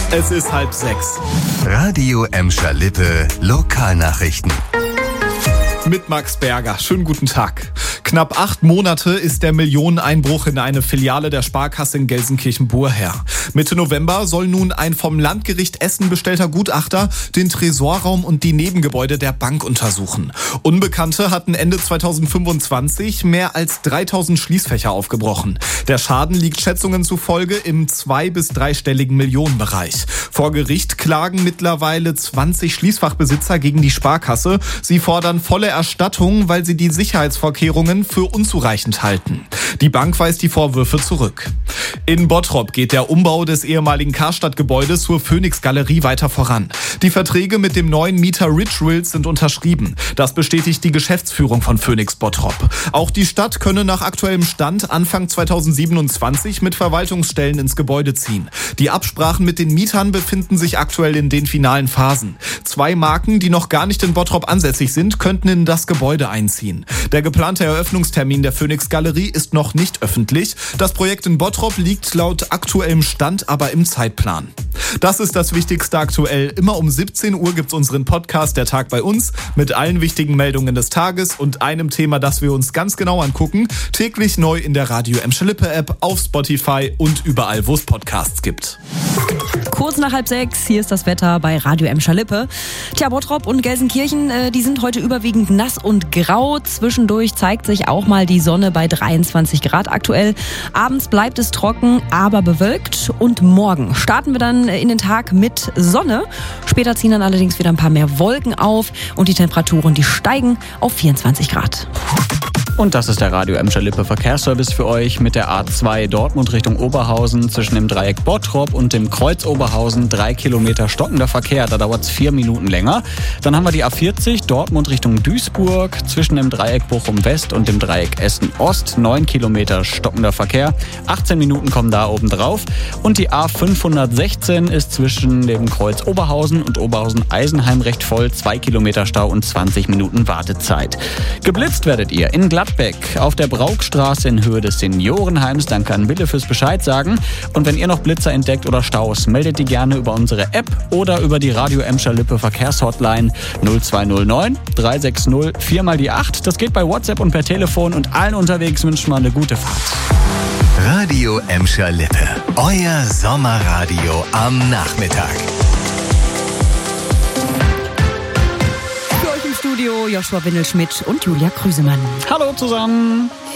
Es ist 5:30. Radio Emscher Lippe, Lokalnachrichten. Mit Max Berger. Schönen guten Tag. Knapp 8 Monate ist der Millioneneinbruch in eine Filiale der Sparkasse in Gelsenkirchen-Bur her. Mitte November soll nun ein vom Landgericht Essen bestellter Gutachter den Tresorraum und die Nebengebäude der Bank untersuchen. Unbekannte hatten Ende 2025 mehr als 3000 Schließfächer aufgebrochen. Der Schaden liegt Schätzungen zufolge im 2- bis 3-stelligen Millionenbereich. Vor Gericht klagen mittlerweile 20 Schließfachbesitzer gegen die Sparkasse. Sie fordern volle Erstattung, weil sie die Sicherheitsvorkehrungen für unzureichend halten. Die Bank weist die Vorwürfe zurück. In Bottrop geht der Umbau des ehemaligen Karstadt-Gebäudes zur Phoenix-Galerie weiter voran. Die Verträge mit dem neuen Mieter Richwills sind unterschrieben. Das bestätigt die Geschäftsführung von Phoenix Bottrop. Auch die Stadt könne nach aktuellem Stand Anfang 2027 mit Verwaltungsstellen ins Gebäude ziehen. Die Absprachen mit den Mietern befinden sich aktuell in den finalen Phasen. 2 Marken, die noch gar nicht in Bottrop ansässig sind, könnten in das Gebäude einziehen. Der geplante Eröffnungstermin der Phoenix-Galerie ist noch nicht öffentlich. Das Projekt in Bottrop liegt laut aktuellem Stand aber im Zeitplan. Das ist das Wichtigste aktuell. Immer um 17 Uhr gibt's unseren Podcast Der Tag bei uns mit allen wichtigen Meldungen des Tages und einem Thema, das wir uns ganz genau angucken. Täglich neu in der Radio Emscher Lippe App, auf Spotify und überall, wo es Podcasts gibt. Kurz nach 5:30, hier ist das Wetter bei Radio Emscher Lippe. Tja, Bottrop und Gelsenkirchen, die sind heute überwiegend nass und grau. Zwischendurch zeigt sich auch mal die Sonne bei 23 Grad aktuell. Abends bleibt es trocken, aber bewölkt. Und morgen starten wir dann in den Tag mit Sonne. Später ziehen dann allerdings wieder ein paar mehr Wolken auf und die Temperaturen, die steigen auf 24 Grad. Und das ist der Radio Emscher Lippe Verkehrsservice für euch mit der A2 Dortmund Richtung Oberhausen zwischen dem Dreieck Bottrop und dem Kreuz Oberhausen 3 Kilometer stockender Verkehr. Da dauert es 4 Minuten länger. Dann haben wir die A40 Dortmund Richtung Duisburg zwischen dem Dreieck Bochum West und dem Dreieck Essen Ost 9 Kilometer stockender Verkehr. 18 Minuten kommen da oben drauf. Und die A516 ist zwischen dem Kreuz Oberhausen und Oberhausen-Eisenheim recht voll. 2 Kilometer Stau und 20 Minuten Wartezeit. Geblitzt werdet ihr in Gladbeck auf der Braukstraße in Höhe des Seniorenheims. Danke an Wille fürs Bescheid sagen. Und wenn ihr noch Blitzer entdeckt oder Staus, meldet die gerne über unsere App oder über die Radio Emscher Lippe Verkehrshotline 0209 360 4x8. Das geht bei WhatsApp und per Telefon und allen unterwegs wünschen wir eine gute Fahrt. Radio Emscher Lippe, euer Sommerradio am Nachmittag. Für euch im Studio Joshua Windelschmidt und Julia Krüsemann. Hallo zusammen.